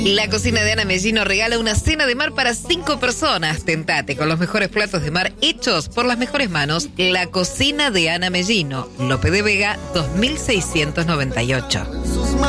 La cocina de Ana Mellino regala una cena de mar para 5 personas. Tentate con los mejores platos de mar hechos por las mejores manos. La cocina de Ana Mellino, Lope de Vega, 2698.